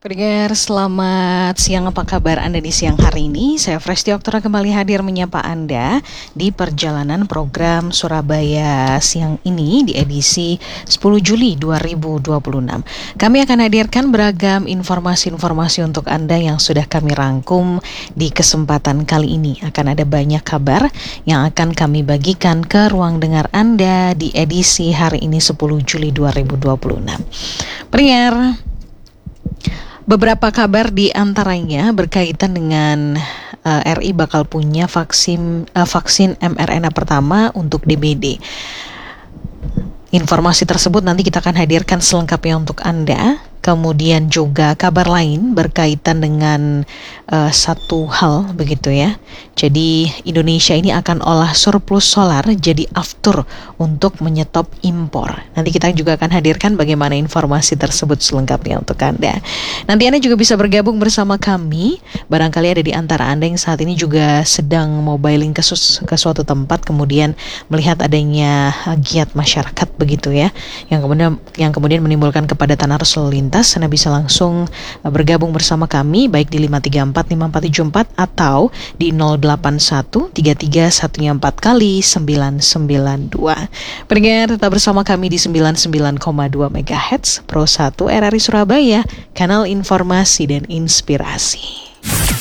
Pendengar, selamat siang. Apa kabar Anda di siang hari ini? Saya Fresti Oktora kembali hadir menyapa Anda di perjalanan program Surabaya siang ini di edisi 10 Juli 2026. Kami akan hadirkan beragam informasi-informasi untuk Anda yang sudah kami rangkum di kesempatan kali ini. Akan ada banyak kabar yang akan kami bagikan ke ruang dengar Anda di edisi hari ini 10 Juli 2026. Pendengar, beberapa kabar di antaranya berkaitan dengan RI bakal punya vaksin mRNA pertama untuk DBD. Informasi tersebut nanti kita akan hadirkan selengkapnya untuk Anda. Kemudian juga kabar lain berkaitan dengan satu hal begitu ya. Jadi Indonesia ini akan olah surplus solar jadi aftur untuk menyetop impor. Nanti kita juga akan hadirkan bagaimana informasi tersebut selengkapnya untuk Anda. Nanti Anda juga bisa bergabung bersama kami. Barangkali ada di antara Anda yang saat ini juga sedang mobiling ke suatu tempat, kemudian melihat adanya giat masyarakat begitu ya, yang kemudian menimbulkan kepadatan arus lalu lintas. Anda bisa langsung bergabung bersama kami baik di 5345474 atau di 08133114 kali 992. Pendengar, tetap bersama kami di 99,2 MHz Pro 1 RRI Surabaya, kanal informasi dan inspirasi.